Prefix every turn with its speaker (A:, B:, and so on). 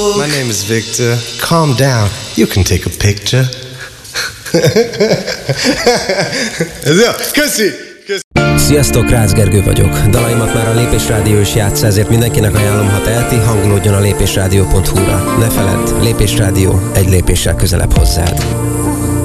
A: My name is Victor. Calm down. You can take a picture. Ez jó. Köszi!
B: Sziasztok, Rácz Gergő vagyok. Dalaimat már a Lépés Rádió is játsza, ezért mindenkinek ajánlom, ha teheti, hangolódjon a lépésrádió.hu-ra. Ne feledd, Lépés Rádió, egy lépéssel közelebb hozzád.